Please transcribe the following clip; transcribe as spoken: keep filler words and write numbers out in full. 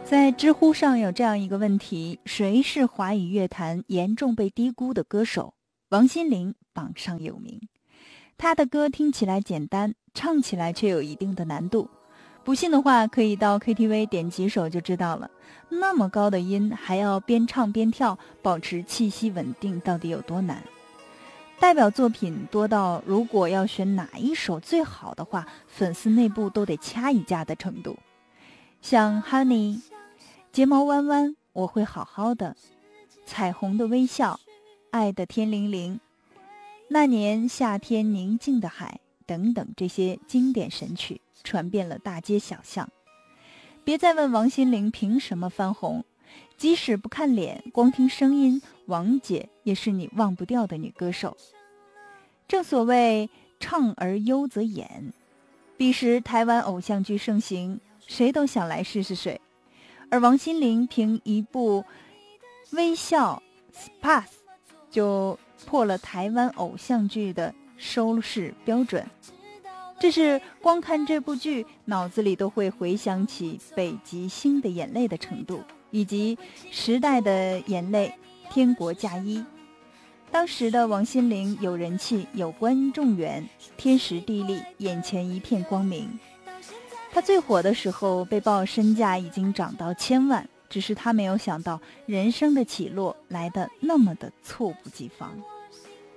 在知乎上有这样一个问题：谁是华语乐坛严重被低估的歌手？王心凌榜上有名。她的歌听起来简单，唱起来却有一定的难度。不信的话，可以到 K T V 点几首就知道了。那么高的音，还要边唱边跳，保持气息稳定，到底有多难？代表作品多到，如果要选哪一首最好的话，粉丝内部都得掐一架的程度。像 Honey、睫毛弯弯，我会好好的，彩虹的微笑，爱的天灵灵，那年夏天宁静的海等等，这些经典神曲传遍了大街小巷。别再问王心凌凭什么翻红，即使不看脸，光听声音，王姐也是你忘不掉的女歌手。正所谓唱而优则演，彼时台湾偶像剧盛行，谁都想来试试水。而王心凌凭一部微笑 Pass 就破了台湾偶像剧的收视标准。这是光看这部剧，脑子里都会回想起北极星的眼泪的程度，以及时代的眼泪天国嫁衣。当时的王心凌有人气，有观众缘，天时地利，眼前一片光明。她最火的时候，被曝身价已经涨到千万，只是她没有想到人生的起落来得那么的猝不及防。